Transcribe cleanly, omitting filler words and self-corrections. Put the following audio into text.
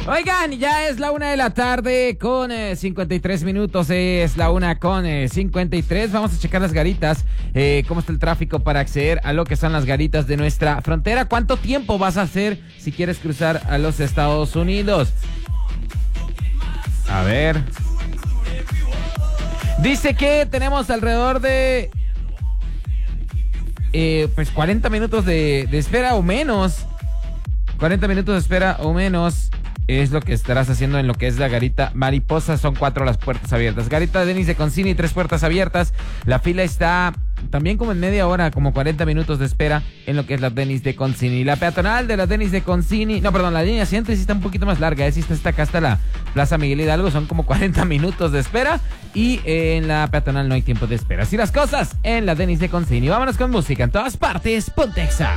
Oigan, ya es la 1 de la tarde con 53 minutos. Es la 1:53. Vamos a checar las garitas. ¿Cómo está el tráfico para acceder a lo que son las garitas de nuestra frontera? ¿Cuánto tiempo vas a hacer si quieres cruzar a los Estados Unidos? A ver. Dice que tenemos alrededor de 40 minutos de espera o menos. 40 minutos de espera o menos es lo que estarás haciendo en lo que es la garita Mariposa. Son 4 las puertas abiertas. Garita Dennis de Concini, 3 puertas abiertas. La fila está también como en media hora, como 40 minutos de espera en lo que es la Dennis de Concini. La peatonal de la Dennis de Concini, no, perdón, la línea siguiente sí está un poquito más larga. Sí está acá hasta la Plaza Miguel Hidalgo, son como 40 minutos de espera. Y en la peatonal no hay tiempo de espera. Así las cosas en la Dennis de Concini. Vámonos con música en todas partes. Ponte Exa.